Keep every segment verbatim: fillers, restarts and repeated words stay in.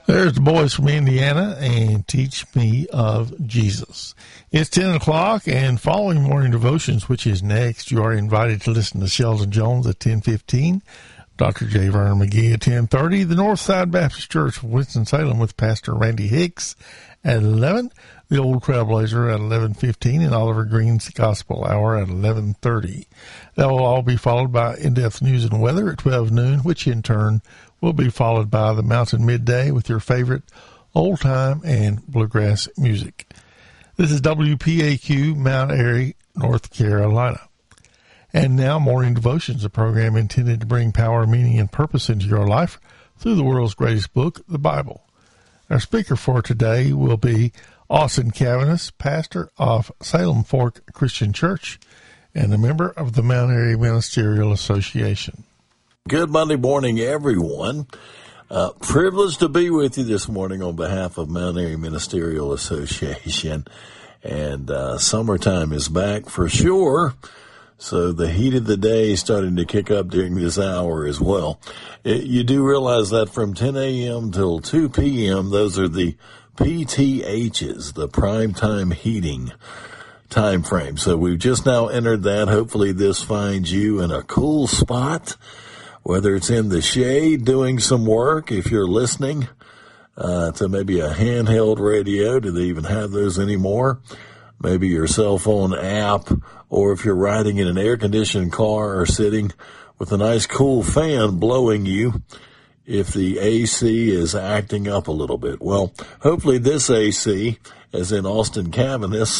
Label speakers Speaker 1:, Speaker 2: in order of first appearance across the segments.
Speaker 1: There's the boys from Indiana and Teach Me of Jesus. It's ten o'clock, and following morning devotions, which is next, you are invited to listen to Sheldon Jones at ten fifteen, Doctor J. Vernon McGee at ten thirty, the Northside Baptist Church of Winston-Salem with Pastor Randy Hicks at eleven, the Old Trailblazer at eleven fifteen, and Oliver Green's Gospel Hour at eleven thirty. That will all be followed by in-depth news and weather at twelve noon, which in turn will be followed by the Mountain Midday with your favorite old-time and bluegrass music. This is W P A Q, Mount Airy, North Carolina. And now, Morning Devotions, a program intended to bring power, meaning, and purpose into your life through the world's greatest book, the Bible. Our speaker for today will be Austin Cavanis, pastor of Salem Fork Christian Church and a member of the Mount Airy Ministerial Association.
Speaker 2: Good Monday morning, everyone. Uh, privileged to be with you this morning on behalf of Mount Airy Ministerial Association. And uh, summertime is back for sure. So the heat of the day is starting to kick up during this hour as well. It, you do realize that from ten a.m. till two p.m., those are the P T Hs, the prime time heating time frame. So we've just now entered that. Hopefully this finds you in a cool spot, whether it's in the shade doing some work, if you're listening uh, to maybe a handheld radio. Do they even have those anymore? Maybe your cell phone app, or if you're riding in an air-conditioned car or sitting with a nice cool fan blowing you, if the A C is acting up a little bit. Well, hopefully this A C, as in Austin Cavanis,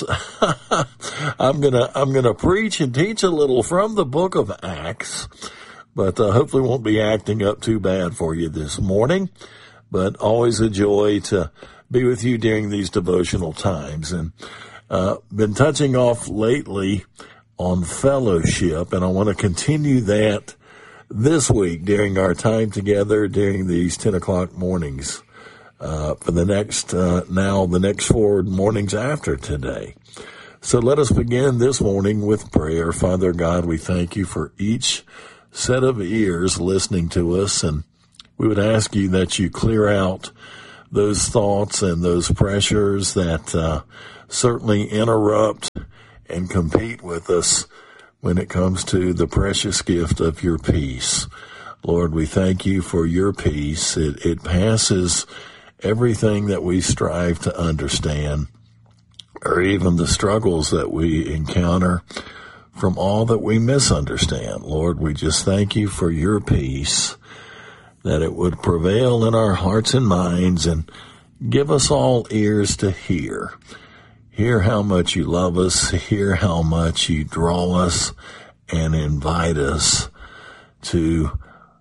Speaker 2: I'm gonna I'm gonna preach and teach a little from the book of Acts, but uh, hopefully won't be acting up too bad for you this morning. But always a joy to be with you during these devotional times, and uh, been touching off lately on fellowship, and I want to continue that this week during our time together during these ten o'clock mornings uh, for the next, uh, now the next four mornings after today. So let us begin this morning with prayer. Father God, we thank you for each set of ears listening to us, and we would ask you that you clear out those thoughts and those pressures that uh, certainly interrupt and compete with us when it comes to the precious gift of your peace. Lord, we thank you for your peace. It, it passes everything that we strive to understand, or even the struggles that we encounter from all that we misunderstand. Lord, we just thank you for your peace, that it would prevail in our hearts and minds, and give us all ears to hear. Hear how much you love us, hear how much you draw us and invite us to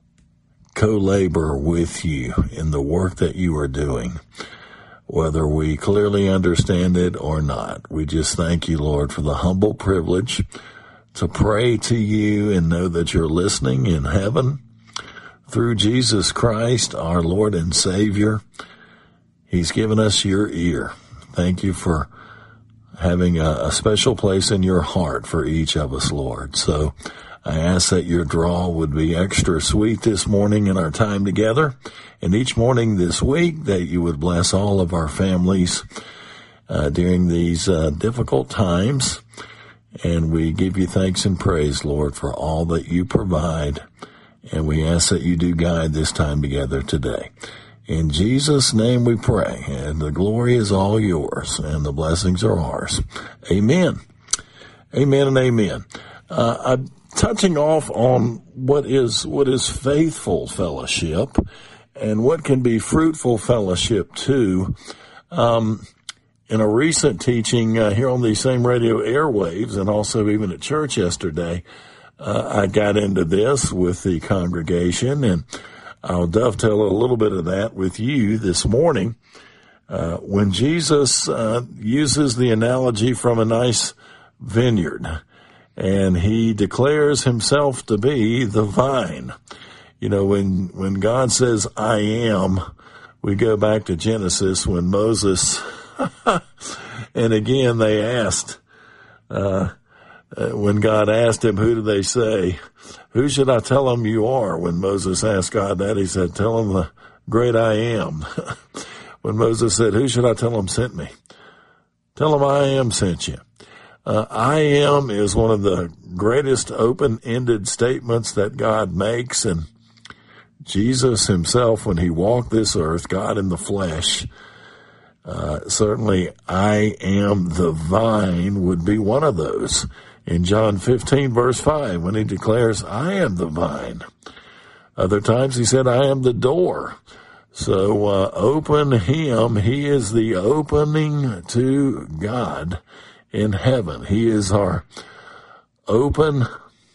Speaker 2: co-labor with you in the work that you are doing, whether we clearly understand it or not. We just thank you, Lord, for the humble privilege to pray to you and know that you're listening in heaven through Jesus Christ, our Lord and Savior. He's given us your ear. Thank you for having a, a special place in your heart for each of us, Lord. So I ask that your draw would be extra sweet this morning in our time together, and each morning this week that you would bless all of our families uh, during these uh, difficult times. And we give you thanks and praise, Lord, for all that you provide. And we ask that you do guide this time together today. In Jesus' name we pray, and the glory is all yours, and the blessings are ours. Amen. Amen and amen. Uh, I'm touching off on what is, what is faithful fellowship, and what can be fruitful fellowship too. Um, in a recent teaching uh, here on these same radio airwaves, and also even at church yesterday, uh, I got into this with the congregation, and I'll dovetail a little bit of that with you this morning. Uh, when Jesus uh, uses the analogy from a nice vineyard, and he declares himself to be the vine. You know, when, when God says, I am, we go back to Genesis when Moses, and again they asked, uh, when God asked him, who do they say? Who should I tell them you are? When Moses asked God that, he said, tell them the, great I am. When Moses said, who should I tell him sent me? Tell him I am sent you. Uh, I am is one of the greatest open-ended statements that God makes. And Jesus himself, when he walked this earth, God in the flesh, uh, certainly I am the vine would be one of those. In John fifteen, verse five, when he declares, I am the vine. Other times he said, I am the door. So uh, open him. He is the opening to God in heaven. He is our open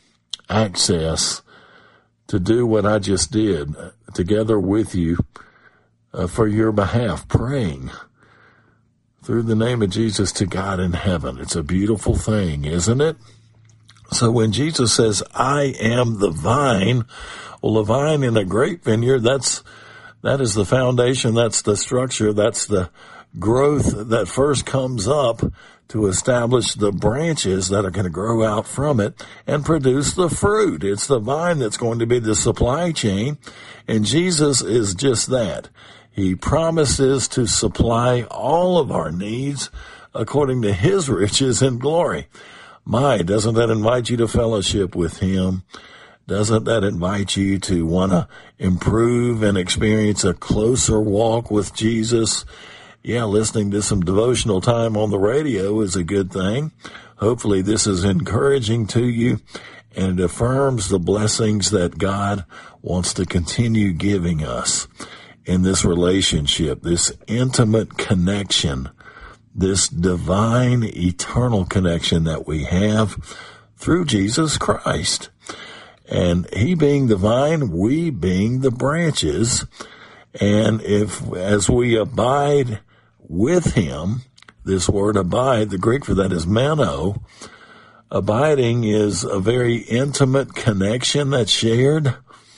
Speaker 2: access to do what I just did together with you uh, for your behalf, praying through the name of Jesus to God in heaven. It's a beautiful thing, isn't it? So when Jesus says, I am the vine, well, the vine in a grape vineyard, that's That is the foundation, that's the structure, that's the growth that first comes up to establish the branches that are going to grow out from it and produce the fruit. It's the vine that's going to be the supply chain, and Jesus is just that. He promises to supply all of our needs according to his riches and glory. My, doesn't that invite you to fellowship with him? Doesn't that invite you to want to improve and experience a closer walk with Jesus? Yeah, listening to some devotional time on the radio is a good thing. Hopefully this is encouraging to you, and it affirms the blessings that God wants to continue giving us in this relationship, this intimate connection, this divine, eternal connection that we have through Jesus Christ. And he being the vine, we being the branches. And if, as we abide with him, this word abide, the Greek for that is meno, abiding is a very intimate connection that's shared.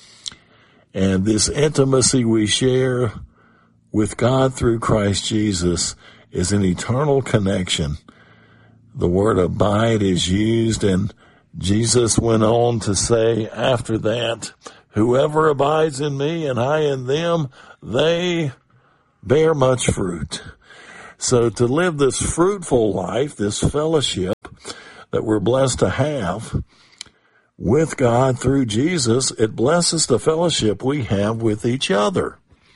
Speaker 2: And this intimacy we share with God through Christ Jesus is an eternal connection. The word abide is used, and Jesus went on to say after that, whoever abides in me and I in them, they bear much fruit. So to live this fruitful life, this fellowship that we're blessed to have with God through Jesus, it blesses the fellowship we have with each other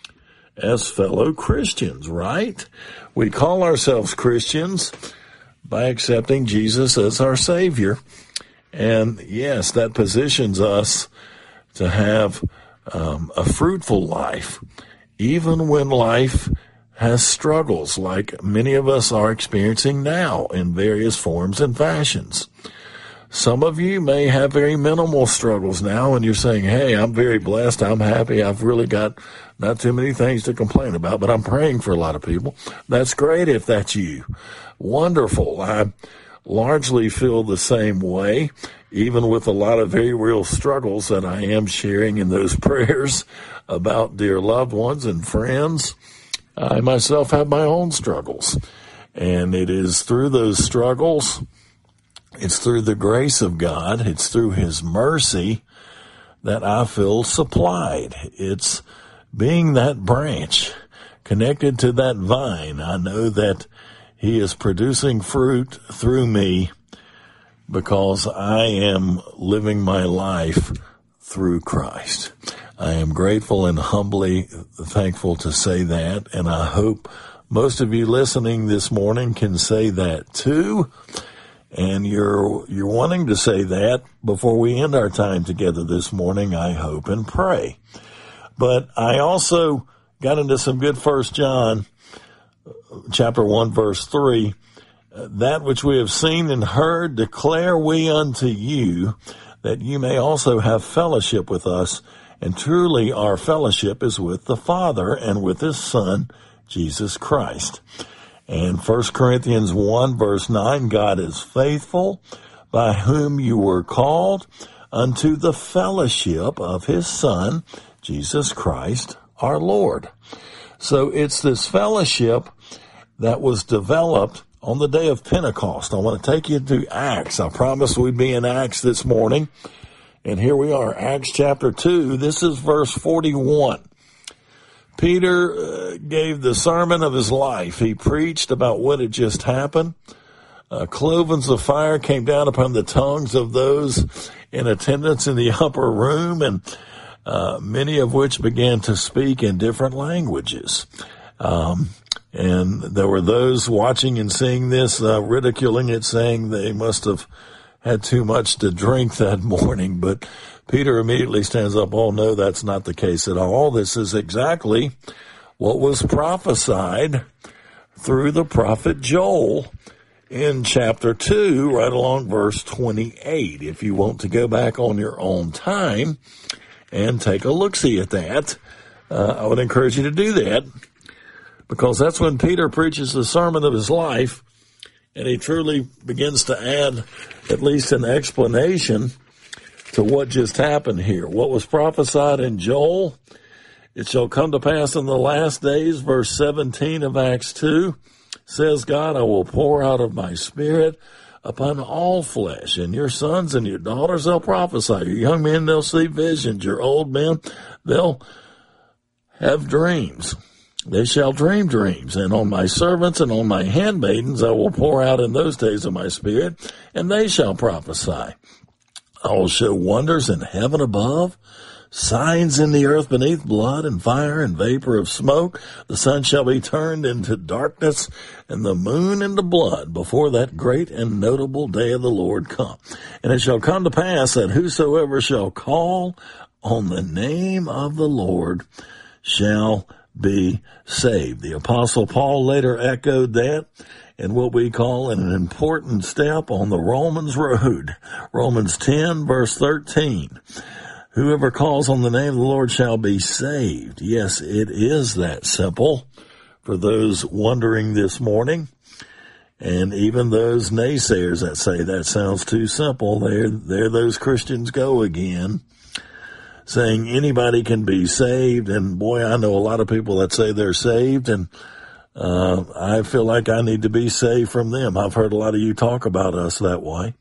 Speaker 2: as fellow Christians, right? We call ourselves Christians by accepting Jesus as our Savior. And yes, that positions us to have um, a fruitful life, even when life has struggles like many of us are experiencing now in various forms and fashions. Some of you may have very minimal struggles now, and you're saying, hey, I'm very blessed, I'm happy, I've really got not too many things to complain about, but I'm praying for a lot of people. That's great if that's you. Wonderful. I largely feel the same way, even with a lot of very real struggles that I am sharing in those prayers about dear loved ones and friends. I myself have my own struggles, and it is through those struggles, it's through the grace of God, it's through his mercy that I feel supplied. It's being that branch connected to that vine. I know that he is producing fruit through me because I am living my life through Christ. I am grateful and humbly thankful to say that, and I hope most of you listening this morning can say that too. And you're you're wanting to say that before we end our time together this morning, I hope and pray. But I also got into some good First John chapter one, verse three. That which we have seen and heard declare we unto you, that you may also have fellowship with us. And truly our fellowship is with the Father and with his Son, Jesus Christ. And First Corinthians one, verse nine, God is faithful, by whom you were called unto the fellowship of his Son, Jesus Christ, our Lord. So it's this fellowship that was developed on the day of Pentecost. I want to take you to Acts. I promised we'd be in Acts this morning. And here we are, Acts chapter two. This is verse forty-one. Peter uh, gave the sermon of his life. He preached about what had just happened. Uh, clovens of fire came down upon the tongues of those in attendance in the upper room, and uh, many of which began to speak in different languages. Um, and there were those watching and seeing this, uh, ridiculing it, saying they must have had too much to drink that morning. But Peter immediately stands up, oh, no, that's not the case at all. This is exactly what was prophesied through the prophet Joel in chapter two, right along verse twenty-eight. If you want to go back on your own time and take a look-see at that, uh, I would encourage you to do that, because that's when Peter preaches the sermon of his life, and he truly begins to add at least an explanation to what just happened here. What was prophesied in Joel, it shall come to pass in the last days, verse seventeen of Acts two, says God, I will pour out of my spirit upon all flesh, and your sons and your daughters, they'll prophesy. Your young men, they'll see visions. Your old men, they'll have dreams. They shall dream dreams, and on my servants and on my handmaidens I will pour out in those days of my spirit, and they shall prophesy. I will show wonders in heaven above, signs in the earth beneath, blood and fire and vapor of smoke. The sun shall be turned into darkness, and the moon into blood, before that great and notable day of the Lord come. And it shall come to pass that whosoever shall call on the name of the Lord shall be saved. The Apostle Paul later echoed that in what we call an important step on the Romans road. Romans ten, verse thirteen. Whoever calls on the name of the Lord shall be saved. Yes, it is that simple for those wondering this morning. And even those naysayers that say that sounds too simple, there, there those Christians go again, saying anybody can be saved. And boy, I know a lot of people that say they're saved, and uh, I feel like I need to be saved from them. I've heard a lot of you talk about us that way.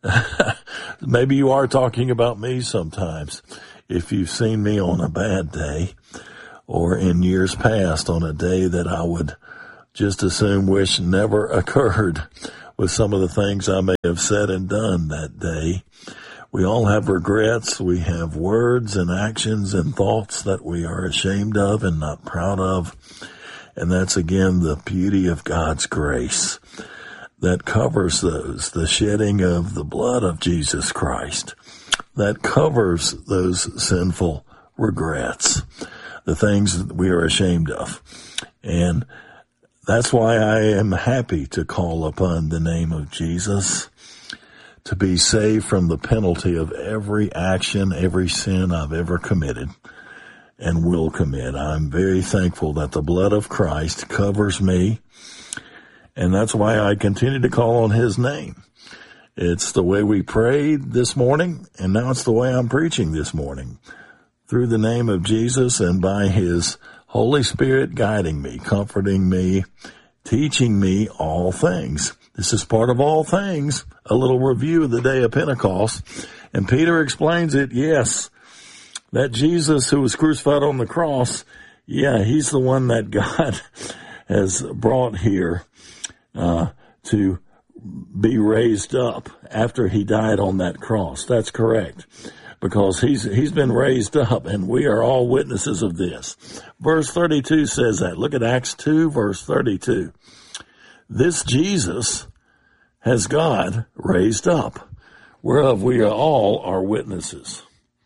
Speaker 2: Maybe you are talking about me sometimes, if you've seen me on a bad day, or in years past on a day that I would just assume wish never occurred, with some of the things I may have said and done that day. We all have regrets. We have words and actions and thoughts that we are ashamed of and not proud of. And that's, again, the beauty of God's grace that covers those, the shedding of the blood of Jesus Christ, that covers those sinful regrets, the things that we are ashamed of. And that's why I am happy to call upon the name of Jesus, to be saved from the penalty of every action, every sin I've ever committed and will commit. I'm very thankful that the blood of Christ covers me, and that's why I continue to call on his name. It's the way we prayed this morning, and now it's the way I'm preaching this morning, through the name of Jesus and by his Holy Spirit guiding me, comforting me, teaching me all things. This is part of all things, a little review of the day of Pentecost. And Peter explains it, yes, that Jesus who was crucified on the cross, yeah, he's the one that God has brought here uh, to be raised up after he died on that cross. That's correct, because he's he's been raised up, and we are all witnesses of this. Verse thirty-two says that. Look at Acts two, verse thirty-two. This Jesus has God raised up, whereof we are all are witnesses.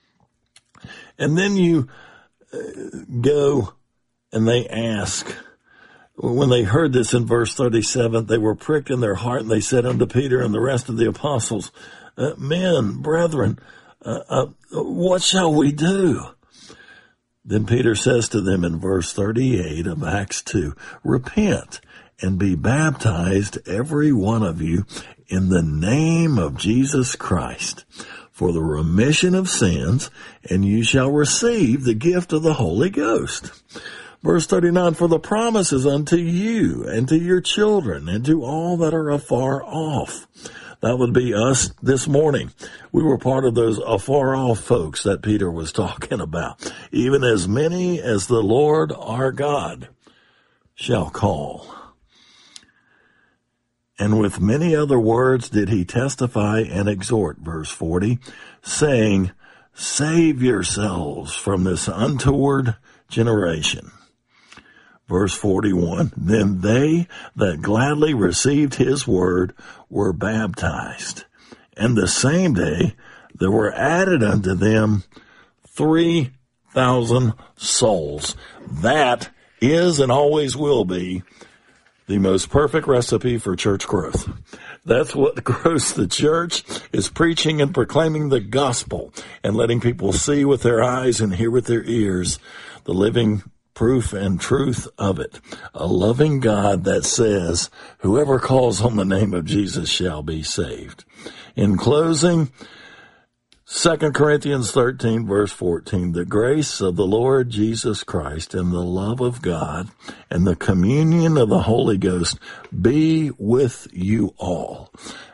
Speaker 2: And then you uh, go and they ask, when they heard this in verse thirty-seven, they were pricked in their heart, and they said unto Peter and the rest of the apostles, uh, men, brethren, uh, uh, what shall we do? Then Peter says to them in verse thirty-eight of Acts two, repent and be baptized, every one of you, in the name of Jesus Christ, for the remission of sins, and you shall receive the gift of the Holy Ghost. Verse thirty-nine, for the promise is unto you, and to your children, and to all that are afar off, That would be us this morning. We were part of those afar-off folks that Peter was talking about. Even as many as the Lord our God shall call. And with many other words did he testify and exhort, verse forty, saying, save yourselves from this untoward generation. Verse forty-one, then they that gladly received his word were baptized. And the same day there were added unto them three thousand souls. That is and always will be the most perfect recipe for church growth. That's what grows the church, is preaching and proclaiming the gospel and letting people see with their eyes and hear with their ears the living proof and truth of it. A loving God that says, whoever calls on the name of Jesus shall be saved. In closing, Second Corinthians thirteen, verse fourteen, the grace of the Lord Jesus Christ and the love of God and the communion of the Holy Ghost be with you all.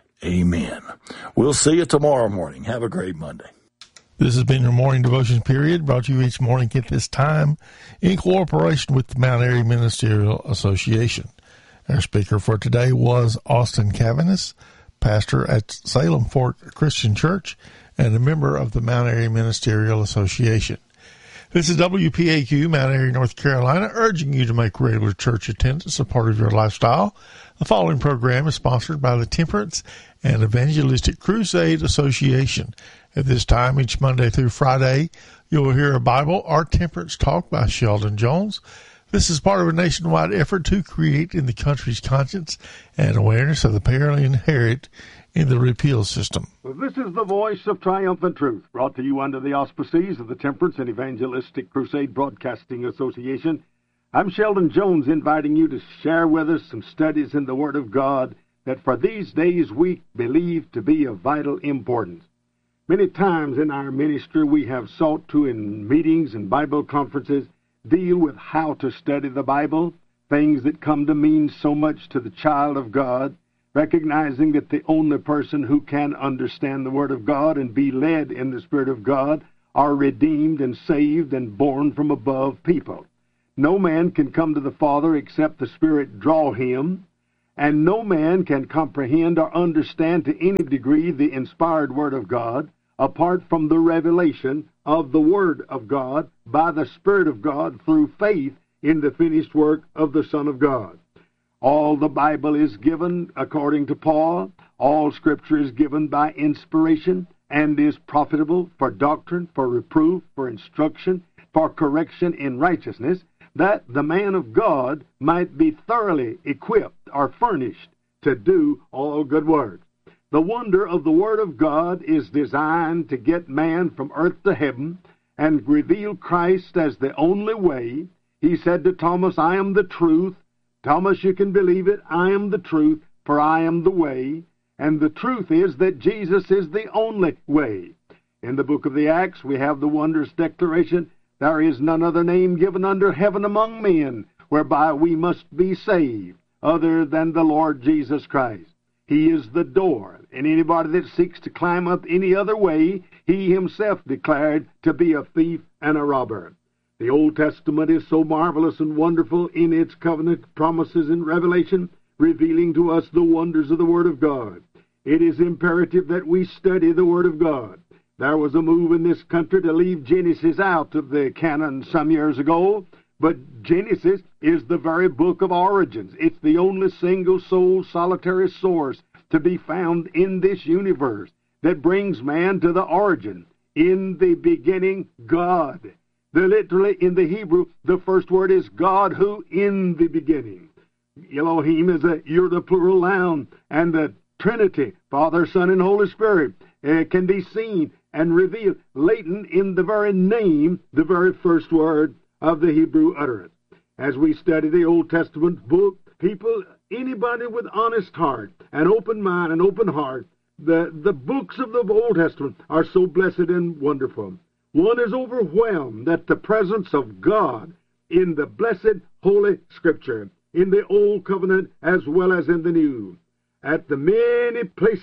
Speaker 2: Amen. We'll see you tomorrow morning. Have a great Monday.
Speaker 1: This has been your morning devotion period, brought to you each morning at this time in cooperation with the Mount Airy Ministerial Association. Our speaker for today was Austin Cavanis, pastor at Salem Fort Christian Church and a member of the Mount Airy Ministerial Association. This is W P A Q, Mount Airy, North Carolina, urging you to make regular church attendance a part of your lifestyle. The following program is sponsored by the Temperance and Evangelistic Crusade Association. At this time, each Monday through Friday, you will hear a Bible or temperance talk by Sheldon Jones. This is part of a nationwide effort to create in the country's conscience and awareness of the peril inherent in the repeal system.
Speaker 3: Well, this is the voice of triumphant truth, brought to you under the auspices of the Temperance and Evangelistic Crusade Broadcasting Association. I'm Sheldon Jones, inviting you to share with us some studies in the Word of God that for these days we believe to be of vital importance. Many times in our ministry we have sought to, in meetings and Bible conferences, deal with how to study the Bible, things that come to mean so much to the child of God, recognizing that the only person who can understand the Word of God and be led in the Spirit of God are redeemed and saved and born from above people. No man can come to the Father except the Spirit draw him, and no man can comprehend or understand to any degree the inspired Word of God apart from the revelation of the Word of God by the Spirit of God through faith in the finished work of the Son of God. All the Bible is given according to Paul. All Scripture is given by inspiration and is profitable for doctrine, for reproof, for instruction, for correction in righteousness, that the man of God might be thoroughly equipped or furnished to do all good works. The wonder of the Word of God is designed to get man from earth to heaven and reveal Christ as the only way. He said to Thomas, I am the truth. Thomas, you can believe it. I am the truth, for I am the way. And the truth is that Jesus is the only way. In the book of the Acts, we have the wondrous declaration, there is none other name given under heaven among men, whereby we must be saved, other than the Lord Jesus Christ. He is the door, and anybody that seeks to climb up any other way, he himself declared to be a thief and a robber. The Old Testament is so marvelous and wonderful in its covenant promises and revelation, revealing to us the wonders of the Word of God. It is imperative that we study the Word of God. There was a move in this country to leave Genesis out of the canon some years ago, but Genesis is the very book of origins. It's the only single soul solitary source to be found in this universe that brings man to the origin. In the beginning, God. The, literally, in the Hebrew, the first word is God who in the beginning. Elohim is a, you're the plural noun, and the Trinity, Father, Son, and Holy Spirit, uh, can be seen and revealed latent in the very name, the very first word of the Hebrew utterance. As we study the Old Testament book, people, anybody with honest heart, an open mind, an open heart, the, the books of the Old Testament are so blessed and wonderful. One is overwhelmed at the presence of God in the blessed Holy Scripture, in the Old Covenant as well as in the New. At the many places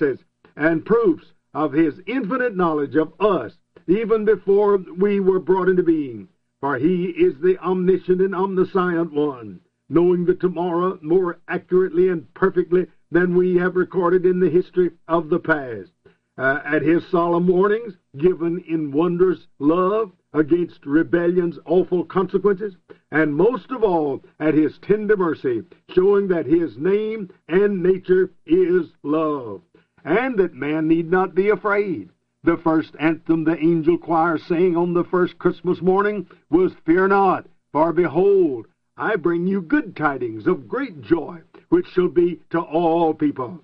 Speaker 3: and proofs of his infinite knowledge of us, even before we were brought into being. For he is the omniscient and omniscient one, knowing the tomorrow more accurately and perfectly than we have recorded in the history of the past. Uh, at his solemn warnings, given in wondrous love against rebellion's awful consequences, and most of all at his tender mercy, showing that his name and nature is love, and that man need not be afraid. The first anthem the angel choir sang on the first Christmas morning was, "Fear not, for behold, I bring you good tidings of great joy, which shall be to all people."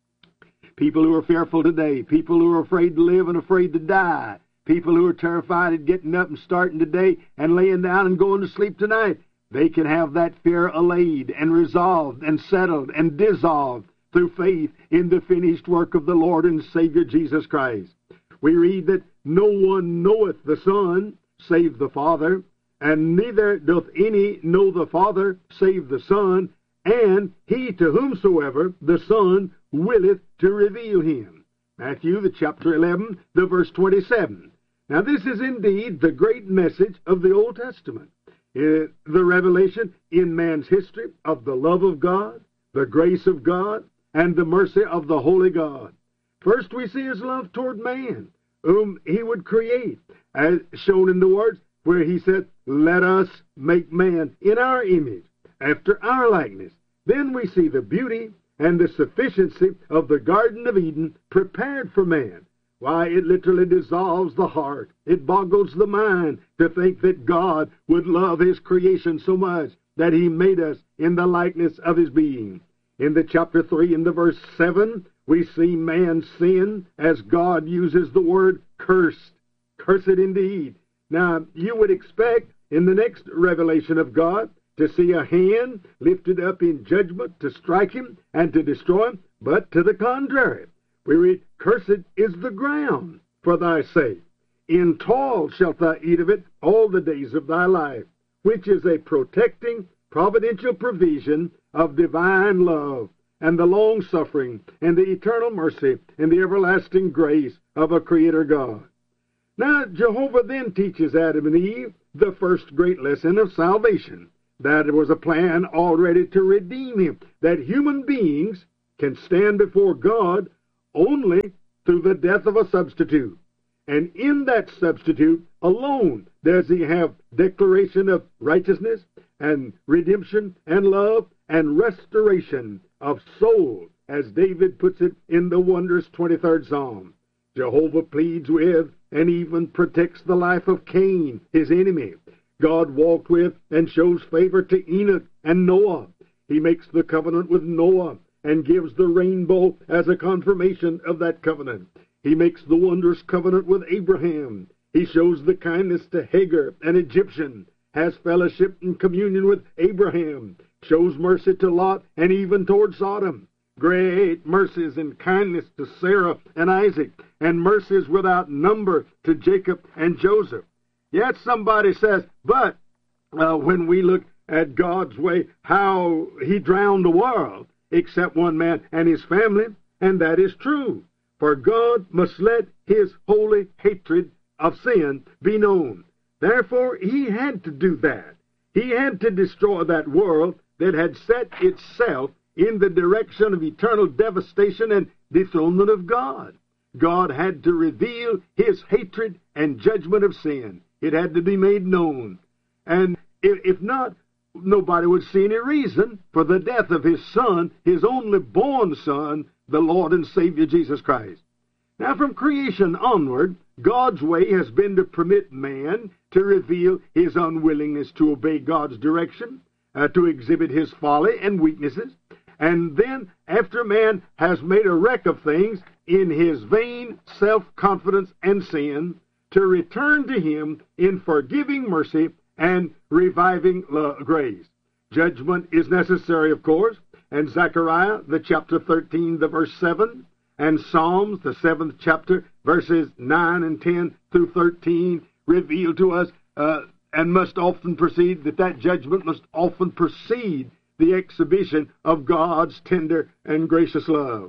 Speaker 3: People who are fearful today, people who are afraid to live and afraid to die, people who are terrified at getting up and starting today and laying down and going to sleep tonight, they can have that fear allayed and resolved and settled and dissolved through faith in the finished work of the Lord and Savior Jesus Christ. We read that no one knoweth the Son save the Father, and neither doth any know the Father save the Son, and he to whomsoever the Son willeth to reveal him. Matthew, the chapter eleven, the verse twenty-seven. Now this is indeed the great message of the Old Testament. Uh, the revelation in man's history of the love of God, the grace of God, and the mercy of the Holy God. First we see his love toward man, whom he would create, as shown in the words where he said, "Let us make man in our image, after our likeness." Then we see the beauty and the sufficiency of the Garden of Eden prepared for man. Why, it literally dissolves the heart. It boggles the mind to think that God would love his creation so much that he made us in the likeness of his being. In the chapter three, in the verse seven, we see man's sin as God uses the word cursed. Cursed indeed. Now, you would expect in the next revelation of God to see a hand lifted up in judgment to strike him and to destroy him, but to the contrary. We read, "Cursed is the ground for thy sake. In toil shalt thou eat of it all the days of thy life," which is a protecting, providential provision of divine love and the long-suffering and the eternal mercy and the everlasting grace of a Creator God. Now, Jehovah then teaches Adam and Eve the first great lesson of salvation, that it was a plan already to redeem him, that human beings can stand before God only through the death of a substitute. And in that substitute alone does he have declaration of righteousness and redemption and love and restoration of soul, as David puts it in the wondrous twenty-third Psalm. Jehovah pleads with and even protects the life of Cain, his enemy. God walked with and shows favor to Enoch and Noah. He makes the covenant with Noah and gives the rainbow as a confirmation of that covenant. He makes the wondrous covenant with Abraham. He shows the kindness to Hagar, an Egyptian, has fellowship and communion with Abraham, shows mercy to Lot and even toward Sodom. Great mercies and kindness to Sarah and Isaac, and mercies without number to Jacob and Joseph. Yet somebody says, but uh, when we look at God's way, how he drowned the world, except one man and his family, and that is true. For God must let his holy hatred of sin be known. Therefore, he had to do that. He had to destroy that world that had set itself in the direction of eternal devastation and dethronement of God. God had to reveal his hatred and judgment of sin. It had to be made known. And if, if not, nobody would see any reason for the death of his Son, his only born Son, the Lord and Savior Jesus Christ. Now, from creation onward, God's way has been to permit man to reveal his unwillingness to obey God's direction, uh, to exhibit his folly and weaknesses, and then, after man has made a wreck of things in his vain self-confidence and sin, to return to him in forgiving mercy and reviving grace. Judgment is necessary, of course, and Zechariah, the chapter thirteen, the verse seven, and Psalms, the seventh chapter, verses nine and ten through thirteen, reveal to us uh, and must often proceed, that that judgment must often precede the exhibition of God's tender and gracious love.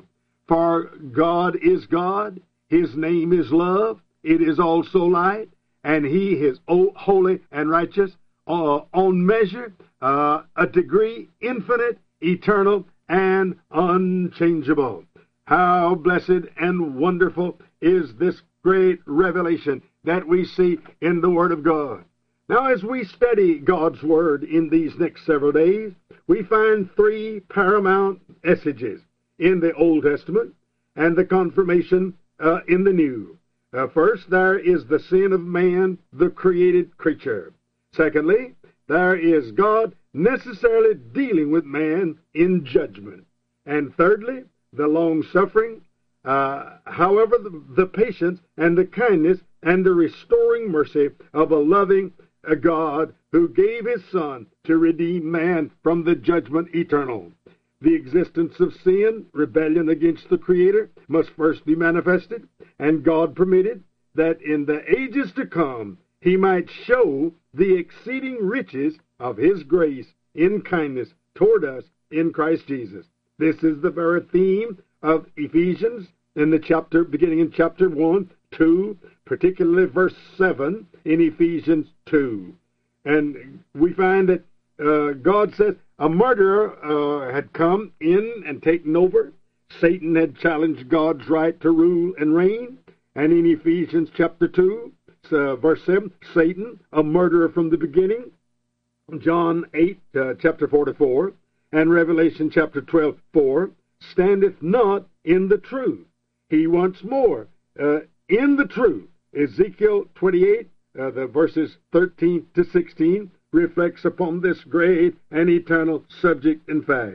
Speaker 3: For God is God, his name is love, it is also light, and he is holy and righteous, uh, on measure, uh, a degree, infinite, eternal, and unchangeable. How blessed and wonderful is this great revelation that we see in the Word of God. Now, as we study God's Word in these next several days, we find three paramount messages in the Old Testament and the confirmation uh, in the New. Uh, first, there is the sin of man, the created creature. Secondly, there is God necessarily dealing with man in judgment. And thirdly, the long-suffering, uh, however, the, the patience and the kindness and the restoring mercy of a loving a God who gave his Son to redeem man from the judgment eternal. The existence of sin, rebellion against the Creator, must first be manifested, and God permitted that in the ages to come he might show the exceeding riches of his grace in kindness toward us in Christ Jesus. This is the very theme of Ephesians in the chapter, beginning in chapter one, two, particularly verse seven in Ephesians two. And we find that uh, God says a murderer uh, had come in and taken over. Satan had challenged God's right to rule and reign. And in Ephesians chapter two, uh, verse seven, Satan, a murderer from the beginning. John eight, uh, chapter forty-four, and Revelation chapter twelve, four, standeth not in the truth. He once more, uh, in the truth. Ezekiel twenty-eight, uh, the verses thirteen to sixteen, reflects upon this great and eternal subject in fact.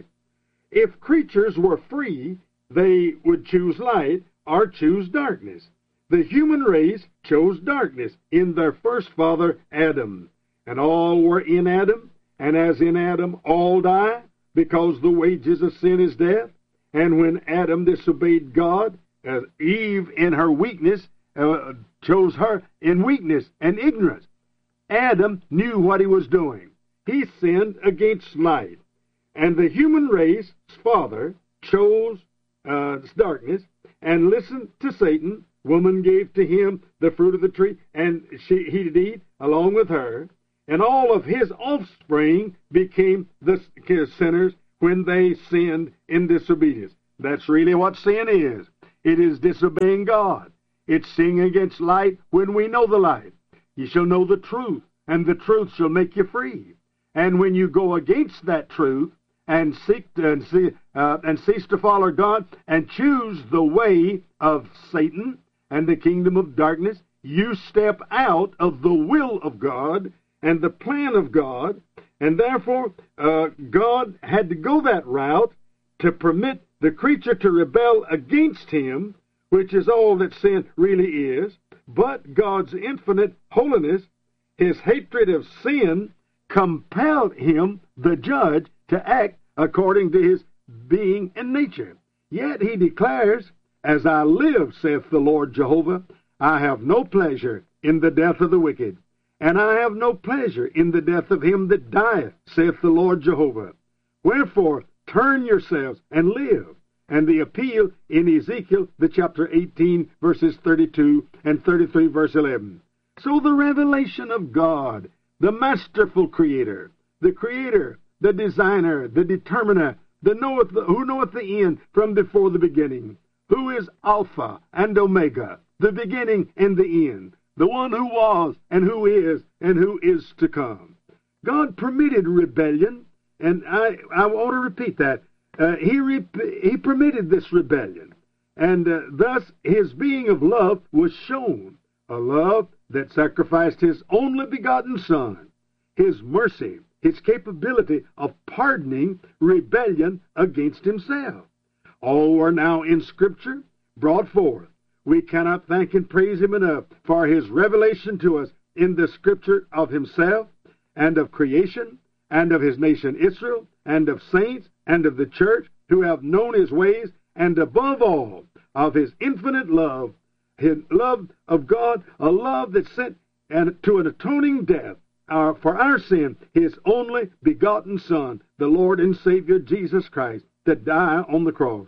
Speaker 3: If creatures were free, they would choose light or choose darkness. The human race chose darkness in their first father, Adam. And all were in Adam, and as in Adam all die, because the wages of sin is death. And when Adam disobeyed God, uh, Eve in her weakness uh, chose her in weakness and ignorance. Adam knew what he was doing. He sinned against light. And the human race's father chose uh, darkness and listened to Satan. Woman gave to him the fruit of the tree, and she, he did eat along with her. And all of his offspring became the sinners when they sinned in disobedience. That's really what sin is. It is disobeying God. It's sinning against light when we know the light. You shall know the truth, and the truth shall make you free. And when you go against that truth and seek to, and, see, uh, and cease to follow God and choose the way of Satan and the kingdom of darkness, you step out of the will of God and the plan of God, and therefore uh, God had to go that route to permit the creature to rebel against him, which is all that sin really is. But God's infinite holiness, his hatred of sin, compelled him, the judge, to act according to his being and nature. Yet he declares, "As I live, saith the Lord Jehovah, I have no pleasure in the death of the wicked, and I have no pleasure in the death of him that dieth, saith the Lord Jehovah. Wherefore, turn yourselves and live." And the appeal in Ezekiel, the chapter eighteen, verses thirty-two and thirty-three, verse eleven. So the revelation of God, the masterful creator, the creator, the designer, the determiner, the knoweth the, who knoweth the end from before the beginning, who is Alpha and Omega, the beginning and the end, the one who was and who is and who is to come. God permitted rebellion, and I, I want to repeat that. Uh, he, re- he permitted this rebellion, and uh, thus his being of love was shown, a love that sacrificed his only begotten Son, his mercy, his capability of pardoning rebellion against himself. All are now in Scripture brought forth. We cannot thank and praise him enough for his revelation to us in the Scripture of himself and of creation and of his nation Israel and of saints and of the church who have known his ways, and above all, of his infinite love, his love of God, a love that sent and to an atoning death our, for our sin, his only begotten Son, the Lord and Savior Jesus Christ, to die on the cross.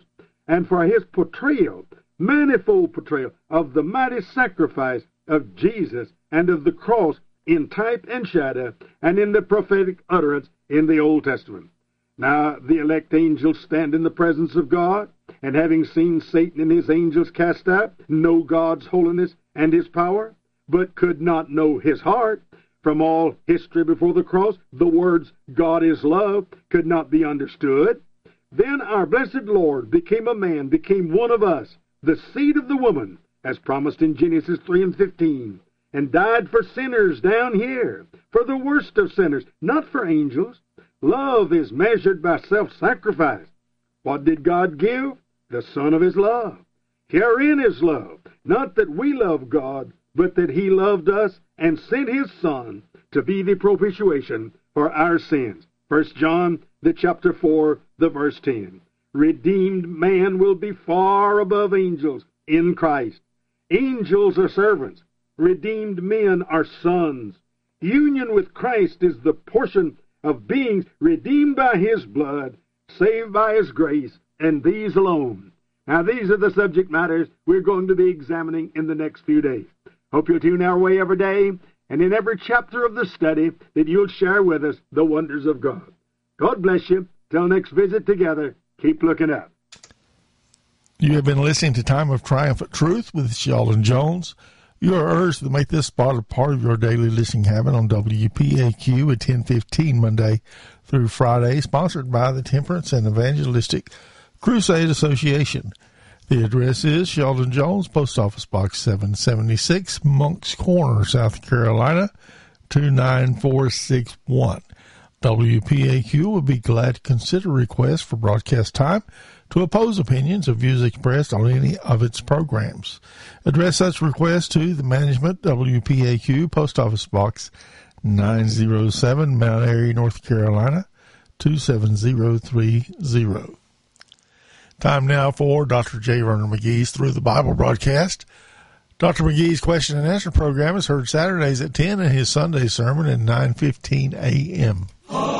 Speaker 3: and for his portrayal, manifold portrayal, of the mighty sacrifice of Jesus and of the cross in type and shadow and in the prophetic utterance in the Old Testament. Now the elect angels stand in the presence of God, and having seen Satan and his angels cast out, know God's holiness and his power, but could not know his heart. From all history before the cross, the words, God is love, could not be understood. Then our blessed Lord became a man, became one of us, the seed of the woman, as promised in Genesis three and fifteen, and died for sinners down here, for the worst of sinners, not for angels. Love is measured by self-sacrifice. What did God give? The Son of his love. Herein is love, not that we love God, but that he loved us and sent his Son to be the propitiation for our sins. First John, the chapter four, the verse ten. Redeemed man will be far above angels in Christ. Angels are servants. Redeemed men are sons. Union with Christ is the portion of beings redeemed by his blood, saved by his grace, and these alone. Now, these are the subject matters we're going to be examining in the next few days. Hope you'll tune our way every day, and in every chapter of the study that you'll share with us the wonders of God. God bless you. Till next visit together, keep looking up.
Speaker 1: You have been listening to Time of Triumphant Truth with Sheldon Jones. You are urged to make this spot a part of your daily listening habit on W P A Q at ten fifteen Monday through Friday, sponsored by the Temperance and Evangelistic Crusade Association. The address is Sheldon Jones, Post Office Box seven seventy-six, Moncks Corner, South Carolina, two nine four six one. W P A Q would be glad to consider requests for broadcast time to oppose opinions or views expressed on any of its programs. Address such requests to the management, W P A Q, Post Office Box nine oh seven, Mount Airy, North Carolina, two seven zero three zero. Time now for Doctor J. Vernon McGee's Through the Bible broadcast. Doctor McGee's question and answer program is heard Saturdays at ten and his Sunday sermon at nine fifteen a.m.